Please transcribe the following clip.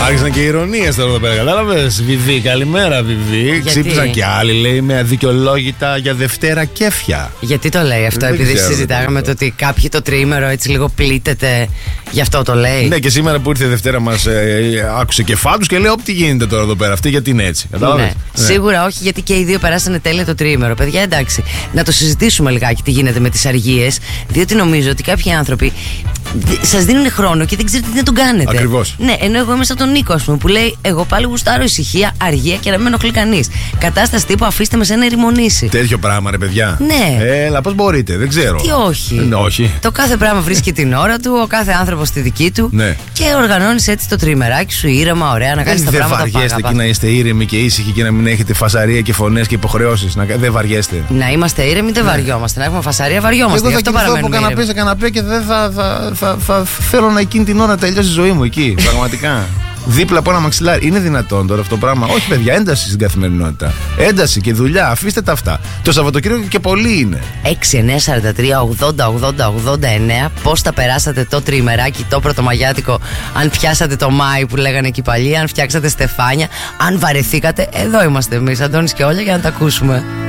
Άρχισαν και οι ηρωνίες τώρα εδώ πέρα, κατάλαβες. Βιβί, καλημέρα Βιβί. Ξύπνησαν και άλλοι, λέει, με αδικαιολόγητα για Δευτέρα κέφια. Γιατί το λέει αυτό, επειδή συζητάγαμε το ότι κάποιοι το τριήμερο έτσι λίγο πλήττεται, γι' αυτό το λέει. Ναι, και σήμερα που ήρθε η Δευτέρα μας άκουσε και φάντους και λέει: τι γίνεται τώρα εδώ πέρα, αυτή γιατί είναι έτσι. Κατάλαβες. Ναι. Σίγουρα όχι, γιατί και οι δύο περάσανε τέλεια το τριήμερο. Παιδιά, εντάξει, να το συζητήσουμε λιγάκι τι γίνεται με τις αργίες, διότι νομίζω ότι κάποιοι άνθρωποι σας δίνουν χρόνο και δεν ξέρετε τι να τον κάνετε. Ακριβώς. Ναι, ενώ εγώ είμαι σαν τον Νίκο, ας πούμε, που λέει: εγώ πάλι γουστάρω ησυχία, αργία και να μην με ενοχλεί κανείς. Κατάσταση τύπου αφήστε με σε ένα ερημονήσει. Τέτοιο πράγμα, ρε παιδιά. Ναι. Έλα, πώς μπορείτε, δεν ξέρω. Τι όχι. Όχι. Το κάθε πράγμα βρίσκει την ώρα του, ο κάθε άνθρωπος στη δική του. Ναι. Και οργανώνεις έτσι το τριημεράκι σου ήρεμα, ωραία, να κάνεις τα πράγματα. Δεν βαριέστε εκεί να είστε ήρεμοι και ήσυχοι και να μην έχετε φασαρία και φωνές και υποχρεώσεις. Δεν βαριέστε. Να είμαστε ήρεμοι, δεν βαριόμαστε. Να έχουμε φασαρία, βαριόμαστε. Εγώ θα κοιμηθώ από καναπέ σε καναπέ και δεν θα θέλω να εκείνη την ώρα να τελειώσει η ζωή μου εκεί. Πραγματικά. Δίπλα από ένα μαξιλάρι. Είναι δυνατόν τώρα αυτό το πράγμα? Όχι, παιδιά, ένταση στην καθημερινότητα. Ένταση και δουλειά, αφήστε τα αυτά. Το Σαββατοκύριακο και πολύ είναι. 6-9-43-80-80-89. Πώς τα περάσατε το τριημεράκι, το πρωτομαγιάτικο? Αν πιάσατε το Μάη που λέγανε εκεί παλιοί, αν φτιάξατε στεφάνια, αν βαρεθήκατε, εδώ είμαστε εμείς, Αντώνης και Όλια, για να τα ακούσουμε.